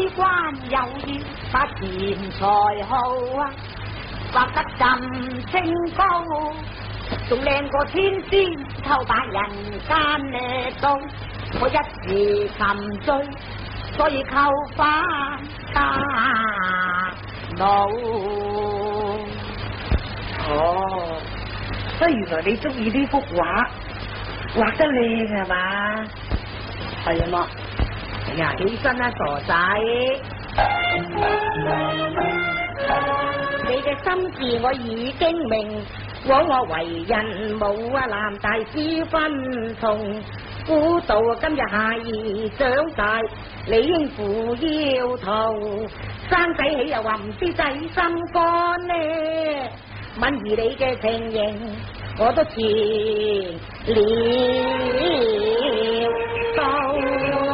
關又要把錢財好啊，畫得咁清高，仲靚過天仙偷把人間呢到，我一時沉醉，所以扣返大腦。 哦，所以原來你中意呢幅畫，畫得靚係嘛？ 係啊嘛。哎呀，起身啦，傻仔！你嘅心事我已經明，枉我為人冇啊男大師分重，估到今日孩兒長大，理應扶搖頭，生仔起又話唔知仔心肝呢，敏兒你嘅情形我都知了到。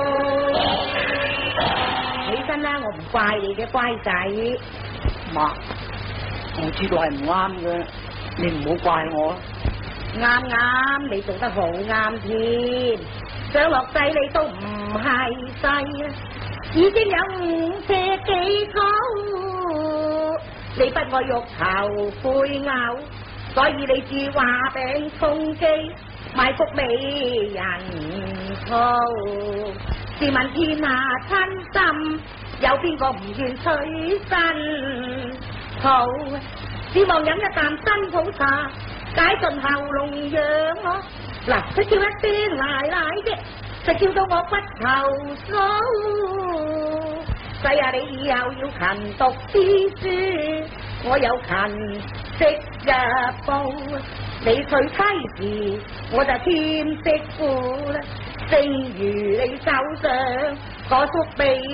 起身啦，我唔怪你嘅乖仔。媽，我知道係唔啱嘅，你唔好怪我。啱啱，你做得好啱添。上落世你都唔係細，已經有5尺幾高。你不愛肉頭配偶，所以你至話餅充飢，賣谷美人操。試問天下親心，有邊個唔願取身好？只望飲一啖新抱茶，解盡喉嚨癢我。嗱，佢叫一聲奶奶啫，就叫到我骨頭酥。細啊，你以後要勤讀啲書，我有勤識日報。你娶妻時，我就添媳婦啦。正如你手上嗰幅秘